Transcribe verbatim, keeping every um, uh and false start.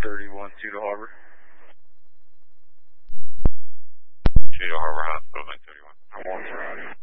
thirty-one, two to Harbor. two to Harbor Hospital, nine thirty-one. I'm on for